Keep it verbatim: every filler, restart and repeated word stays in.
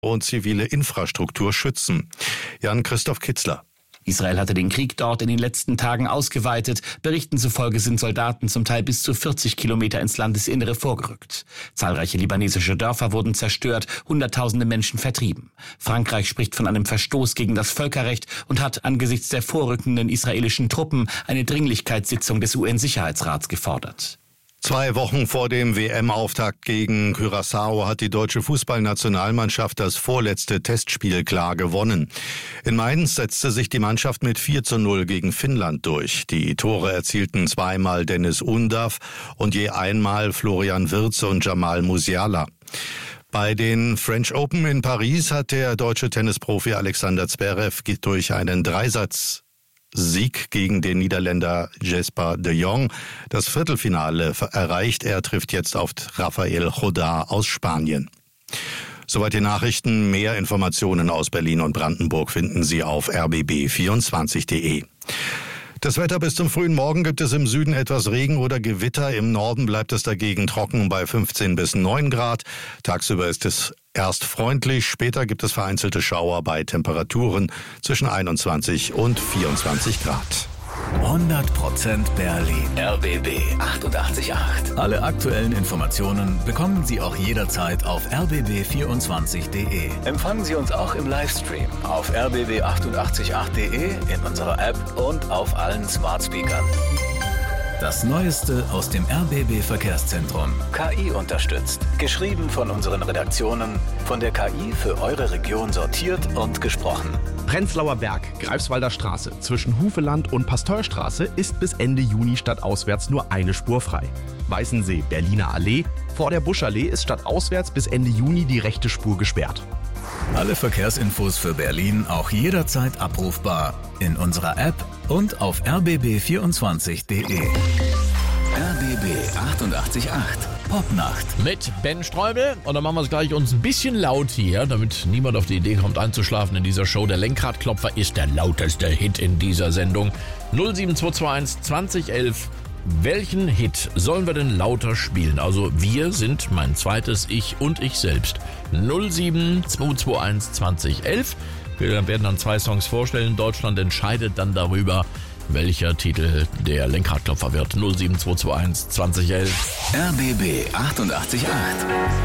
und zivile Infrastruktur schützen. Jan-Christoph Kitzler. Israel hatte den Krieg dort in den letzten Tagen ausgeweitet. Berichten zufolge sind Soldaten zum Teil bis zu vierzig Kilometer ins Landesinnere vorgerückt. Zahlreiche libanesische Dörfer wurden zerstört, Hunderttausende Menschen vertrieben. Frankreich spricht von einem Verstoß gegen das Völkerrecht und hat angesichts der vorrückenden israelischen Truppen eine Dringlichkeitssitzung des U N-Sicherheitsrats gefordert. Zwei Wochen vor dem W M-Auftakt gegen Curaçao hat die deutsche Fußballnationalmannschaft das vorletzte Testspiel klar gewonnen. In Mainz setzte sich die Mannschaft mit vier zu null gegen Finnland durch. Die Tore erzielten zweimal Dennis Undav und je einmal Florian Wirtz und Jamal Musiala. Bei den French Open in Paris hat der deutsche Tennisprofi Alexander Zverev durch einen Dreisatz Sieg gegen den Niederländer Jesper de Jong das Viertelfinale erreicht. Er trifft jetzt auf Rafael Jodar aus Spanien. Soweit die Nachrichten. Mehr Informationen aus Berlin und Brandenburg finden Sie auf r b b vierundzwanzig punkt de. Das Wetter: bis zum frühen Morgen gibt es im Süden etwas Regen oder Gewitter. Im Norden bleibt es dagegen trocken bei fünfzehn bis neun Grad. Tagsüber ist es erst freundlich, später gibt es vereinzelte Schauer bei Temperaturen zwischen einundzwanzig und vierundzwanzig Grad. hundert Prozent Berlin. R B B achtundachtzig Komma acht. Alle aktuellen Informationen bekommen Sie auch jederzeit auf r b b vierundzwanzig punkt de. Empfangen Sie uns auch im Livestream auf r b b achtundachtzig Komma acht punkt de, in unserer App und auf allen Smart Speakern. Das Neueste aus dem R B B-Verkehrszentrum. K I unterstützt. Geschrieben von unseren Redaktionen, von der K I für eure Region sortiert und gesprochen. Prenzlauer Berg, Greifswalder Straße zwischen Hufeland und Pasteurstraße ist bis Ende Juni stadtauswärts nur eine Spur frei. Weißensee, Berliner Allee, vor der Buschallee ist stadtauswärts bis Ende Juni die rechte Spur gesperrt. Alle Verkehrsinfos für Berlin auch jederzeit abrufbar in unserer App und auf r b b vierundzwanzig punkt de. R B B achtundachtzig Komma acht. Popnacht. Mit Ben Streubel. Und dann machen wir es gleich uns ein bisschen laut hier, damit niemand auf die Idee kommt einzuschlafen in dieser Show. Der Lenkradklopfer ist der lauteste Hit in dieser Sendung. null sieben zwei zwei eins zwanzig elf. Welchen Hit sollen wir denn lauter spielen? Also wir sind mein zweites Ich und ich selbst. null sieben zwei zwei eins zwanzig elf. Wir werden dann zwei Songs vorstellen. Deutschland entscheidet dann darüber, welcher Titel der Lenkradklopfer wird. null sieben zwei zwei eins zwanzig elf. R B B achtundachtzig Komma acht.